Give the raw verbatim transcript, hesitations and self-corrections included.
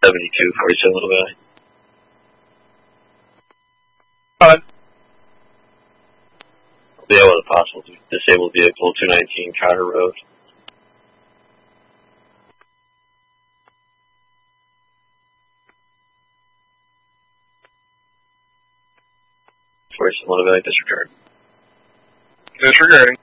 seventy-two, forty-seven, Little Valley. Alright. Yeah, with a possible disabled vehicle, two nineteen Carter Road. forty-seven, Little Valley, disregard. Disregarding.